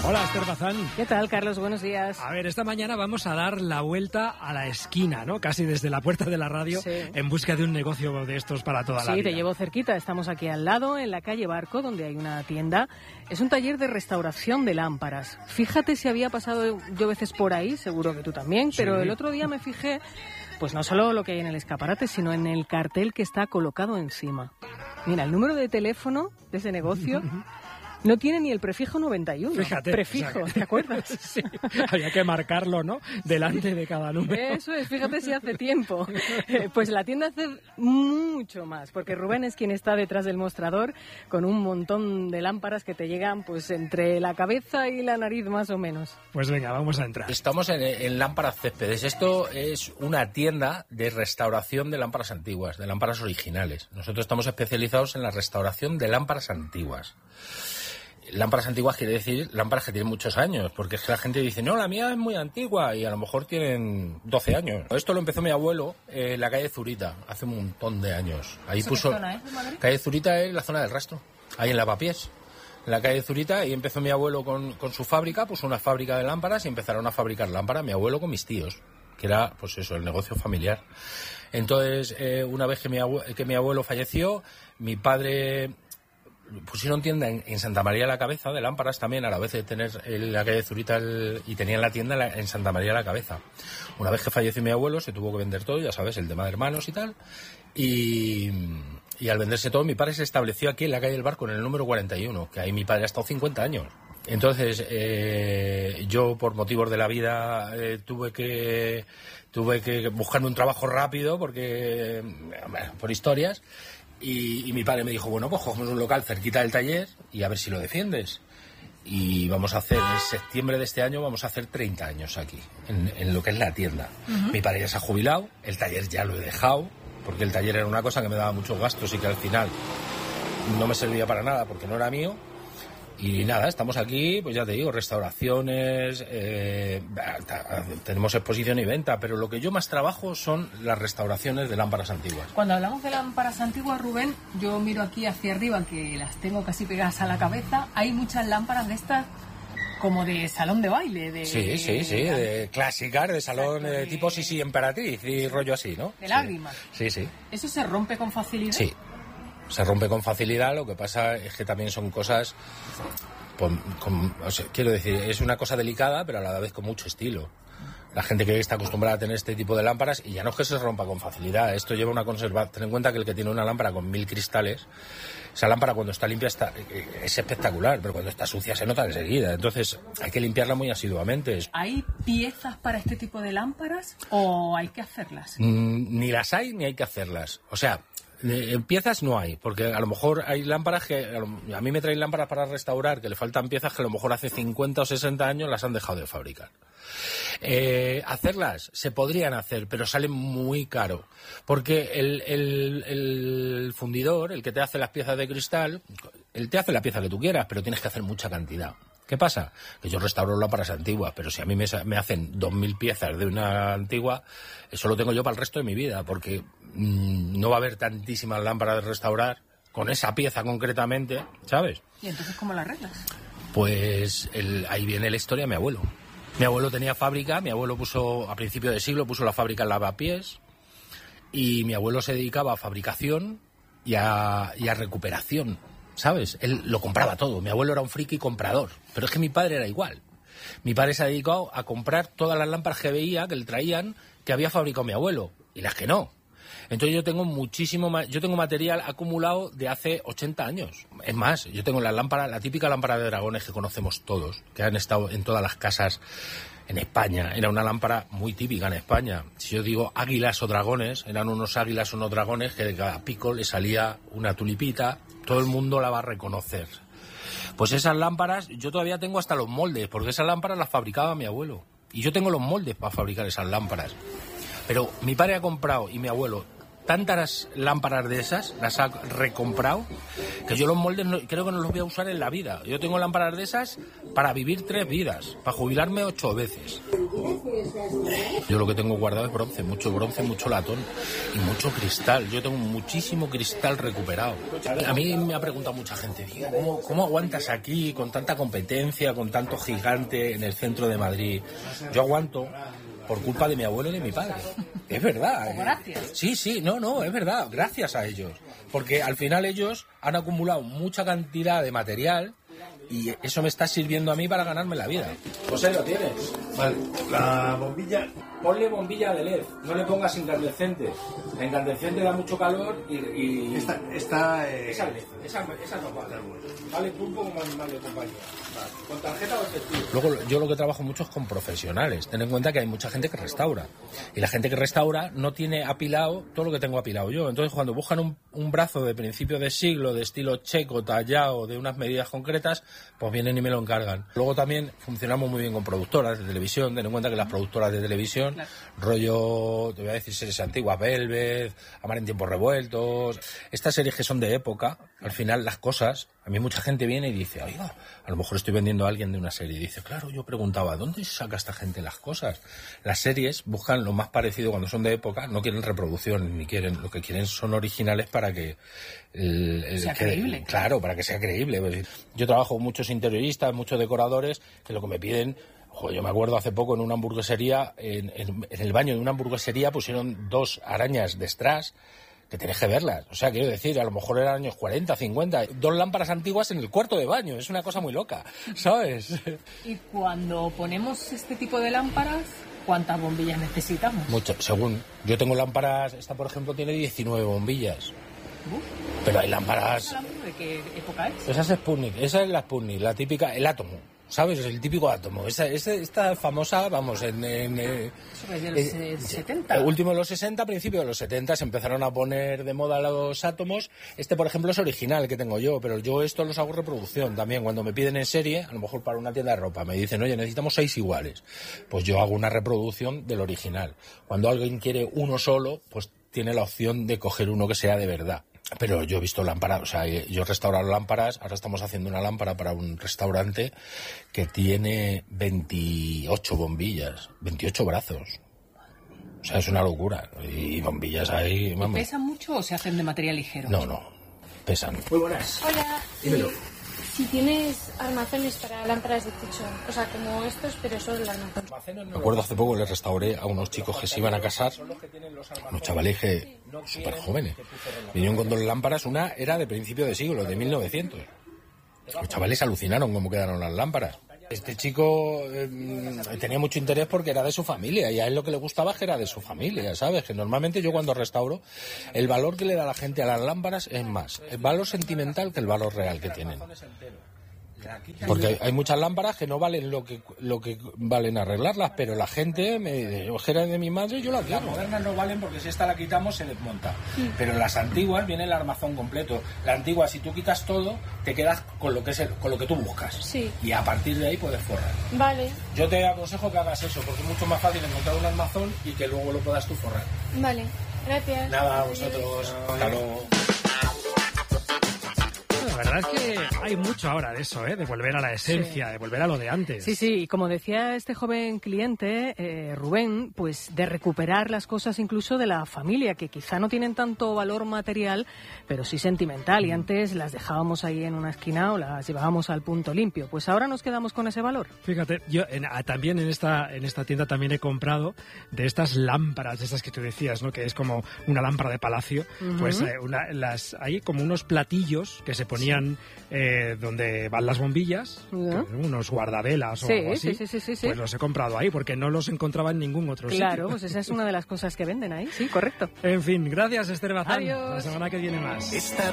Hola, Esther Bazán. ¿Qué tal, Carlos? Buenos días. A ver, esta mañana vamos a dar la vuelta a la esquina, ¿no? Casi desde la puerta de la radio, sí, en busca de un negocio de estos para toda la vida. Sí, te llevo cerquita. Estamos aquí al lado, en la calle Barco, donde hay una tienda. Es un taller de restauración de lámparas. Fíjate si había pasado yo veces por ahí, seguro que tú también, pero el otro día me fijé, pues no solo lo que hay en el escaparate, sino en el cartel que está colocado encima. Mira, el número de teléfono de ese negocio... No tiene ni el prefijo 91. Fíjate. Prefijo, ¿te acuerdas? Sí, había que marcarlo, ¿no? Delante de cada número. Eso es, fíjate si hace tiempo. Pues la tienda hace mucho más, porque Rubén es quien está detrás del mostrador con un montón de lámparas que te llegan pues entre la cabeza y la nariz más o menos. Pues venga, vamos a entrar. Estamos en Lámparas Céspedes. Esto es una tienda de restauración de lámparas antiguas, de lámparas originales. Nosotros estamos especializados en la restauración de lámparas antiguas. Lámparas antiguas quiere decir lámparas que tienen muchos años, porque es que la gente dice, no, la mía es muy antigua, y a lo mejor tienen 12 años. Esto lo empezó mi abuelo en la calle Zurita, hace un montón de años. Ahí puso... ¿Qué zona es, Madrid? Calle Zurita es la zona del Rastro, ahí en Lavapiés, en la calle Zurita, y empezó mi abuelo con su fábrica, puso una fábrica de lámparas, y empezaron a fabricar lámparas, mi abuelo con mis tíos, que era, pues eso, el negocio familiar. Entonces, una vez que mi abuelo falleció, mi padre... pusieron tienda en Santa María la Cabeza de lámparas también, a la vez de tener la calle Zurita y tenían la tienda en Santa María la Cabeza. Una vez que falleció mi abuelo se tuvo que vender todo, ya sabes, el tema de hermanos y tal, y al venderse todo mi padre se estableció aquí en la calle del Barco, en el número 41, que ahí mi padre ha estado 50 años. Entonces yo por motivos de la vida tuve que buscarme un trabajo rápido porque por historias. Y mi padre me dijo, bueno, pues cogemos un local cerquita del taller y a ver si lo defiendes. Y vamos a hacer, en septiembre de este año, vamos a hacer 30 años aquí, en lo que es la tienda. Uh-huh. Mi padre ya se ha jubilado, el taller ya lo he dejado, porque el taller era una cosa que me daba muchos gastos y que al final no me servía para nada porque no era mío. Y nada, estamos aquí, pues ya te digo, restauraciones, tenemos exposición y venta, pero lo que yo más trabajo son las restauraciones de lámparas antiguas. Cuando hablamos de lámparas antiguas, Rubén, yo miro aquí hacia arriba, que las tengo casi pegadas a la cabeza, hay muchas lámparas de estas como de salón de baile. Sí, de clásicas, de salón tipo Sisi Emperatriz y rollo así, ¿no? De lágrimas. Sí. ¿Eso se rompe con facilidad? Sí. Se rompe con facilidad, lo que pasa es que también son cosas, o sea, quiero decir, es una cosa delicada, pero a la vez con mucho estilo. La gente que está acostumbrada a tener este tipo de lámparas, y ya no es que se rompa con facilidad, esto lleva una conservación. Ten en cuenta que el que tiene una lámpara con 1000 cristales, esa lámpara cuando está limpia es espectacular, pero cuando está sucia se nota enseguida. Entonces hay que limpiarla muy asiduamente. ¿Hay piezas para este tipo de lámparas o hay que hacerlas? Ni las hay ni hay que hacerlas. O sea, piezas no hay, porque a lo mejor hay lámparas que... A mí me traen lámparas para restaurar que le faltan piezas que a lo mejor hace 50 o 60 años las han dejado de fabricar. Hacerlas se podrían hacer, pero salen muy caro, porque el fundidor, el que te hace las piezas de cristal, él te hace la pieza que tú quieras, pero tienes que hacer mucha cantidad. ¿Qué pasa? Que yo restauro lámparas antiguas, pero si a mí me hacen 2000 piezas de una antigua, eso lo tengo yo para el resto de mi vida, porque no va a haber tantísimas lámparas de restaurar con esa pieza concretamente, ¿sabes? ¿Y entonces cómo la arreglas? Pues ahí viene la historia de mi abuelo. Mi abuelo tenía fábrica, mi abuelo a principio de siglo puso la fábrica en Lavapiés, y mi abuelo se dedicaba a fabricación y a recuperación, ¿sabes? Él lo compraba todo. Mi abuelo era un friki comprador, pero es que mi padre era igual. Mi padre se ha dedicado a comprar todas las lámparas que veía, que le traían, que había fabricado mi abuelo, y las que no. Entonces yo tengo material acumulado de hace 80 años. Es más, yo tengo la típica lámpara de dragones que conocemos todos, que han estado en todas las casas en España. Era una lámpara muy típica en España. Si yo digo águilas o dragones, eran unos águilas o unos dragones que de cada pico le salía una tulipita. Todo el mundo la va a reconocer. Pues esas lámparas, yo todavía tengo hasta los moldes, porque esas lámparas las fabricaba mi abuelo. Y yo tengo los moldes para fabricar esas lámparas. Pero mi padre ha comprado, y mi abuelo, tantas lámparas de esas, las ha recomprado, que yo los moldes creo que no los voy a usar en la vida. Yo tengo lámparas de esas para vivir 3 vidas, para jubilarme 8 veces. Yo lo que tengo guardado es bronce, mucho latón y mucho cristal. Yo tengo muchísimo cristal recuperado. A mí me ha preguntado mucha gente, ¿cómo aguantas aquí con tanta competencia, con tanto gigante en el centro de Madrid? Yo aguanto por culpa de mi abuelo y de mi padre. Es verdad. Gracias. Sí, no, es verdad, gracias a ellos. Porque al final ellos han acumulado mucha cantidad de material y eso me está sirviendo a mí para ganarme la vida. José, ¿lo tienes? Vale, la bombilla... Ponle bombilla de LED, no le pongas incandescente. La incandescente da mucho calor y... Esta Esa LED, esa no vale. Vale pulpo como animal de compañía. Vale. ¿Con tarjeta o efectivo? Luego yo lo que trabajo mucho es con profesionales. Ten en cuenta que hay mucha gente que restaura. Y la gente que restaura no tiene apilado todo lo que tengo apilado yo. Entonces cuando buscan un brazo de principio de siglo, de estilo checo, tallado, de unas medidas concretas, pues vienen y me lo encargan. Luego también funcionamos muy bien con productoras de televisión. Ten en cuenta que las productoras de televisión, claro, rollo, te voy a decir series antiguas, Velvet, Amar en tiempos revueltos, estas series que son de época, al final las cosas, a mí mucha gente viene y dice, oiga, a lo mejor estoy vendiendo a alguien de una serie, y dice, claro, yo preguntaba, ¿dónde saca esta gente las cosas? Las series buscan lo más parecido cuando son de época, no quieren reproducción, ni quieren, lo que quieren son originales para que sea creíble. Claro, para que sea creíble. Yo trabajo con muchos interioristas, muchos decoradores, que lo que me piden... Yo me acuerdo hace poco en una hamburguesería, en el baño de una hamburguesería pusieron 2 arañas de strass, que tenés que verlas. O sea, quiero decir, a lo mejor eran años 40, 50, 2 lámparas antiguas en el cuarto de baño. Es una cosa muy loca, ¿sabes? Y cuando ponemos este tipo de lámparas, ¿cuántas bombillas necesitamos? Muchas, según. Yo tengo lámparas, esta por ejemplo tiene 19 bombillas. Pero hay lámparas... ¿De qué época es? Esa es Sputnik, esa es la Sputnik, la típica, el átomo. ¿Sabes? El típico átomo. Esta famosa, vamos, ¿Eso es de los 70? Último de los 60, principio de los 70 se empezaron a poner de moda los átomos. Por ejemplo, es original que tengo yo, pero yo esto los hago reproducción también. Cuando me piden en serie, a lo mejor para una tienda de ropa, me dicen, oye, necesitamos 6 iguales. Pues yo hago una reproducción del original. Cuando alguien quiere uno solo, pues tiene la opción de coger uno que sea de verdad. Pero yo he visto lámparas, o sea, yo he restaurado lámparas, ahora estamos haciendo una lámpara para un restaurante que tiene 28 bombillas, 28 brazos. O sea, es una locura. Y bombillas ahí, vamos. ¿Pesan mucho o se hacen de material ligero? No, pesan. Muy buenas. Hola. Dímelo. Si tienes armazones para lámparas de techo, o sea, como estos, pero solo el armazón. Me acuerdo hace poco le restauré a unos chicos que se iban a casar, unos chavales que súper jóvenes. Vinieron con 2 lámparas, una era de principio de siglo, de 1900. Los chavales alucinaron cómo quedaron las lámparas. Este chico tenía mucho interés porque era de su familia y a él lo que le gustaba es que era de su familia, ¿sabes? Que normalmente yo cuando restauro, el valor que le da la gente a las lámparas es más el valor sentimental que el valor real que tienen. Porque hay muchas lámparas que no valen lo que valen arreglarlas, pero la gente me dice, ojera de mi madre, yo la quiero. Las modernas no valen porque si esta la quitamos se desmonta. Pero las antiguas viene el armazón completo. La antigua, si tú quitas todo, te quedas con lo que con lo que tú buscas. Sí. Y a partir de ahí puedes forrar. Vale. Yo te aconsejo que hagas eso, porque es mucho más fácil encontrar un armazón y que luego lo puedas tú forrar. Vale. Gracias. Nada, a vosotros. Hasta luego. La verdad es que hay mucho ahora de eso, de volver a la esencia, de volver a lo de antes. Sí, y como decía este joven cliente, Rubén, pues de recuperar las cosas incluso de la familia, que quizá no tienen tanto valor material, pero sí sentimental, y antes las dejábamos ahí en una esquina o las llevábamos al punto limpio. Pues ahora nos quedamos con ese valor. Fíjate, yo también en esta tienda también he comprado de estas lámparas, de estas que tú decías, ¿no? Que es como una lámpara de palacio, pues hay como unos platillos que se ponían donde van las bombillas, unos guardavelas o algo así, pues los he comprado ahí porque no los encontraba en ningún otro sitio. Claro, pues esa es una de las cosas que venden ahí, sí, correcto. En fin, gracias Esther Bazán. Adiós. La semana que viene más. Esta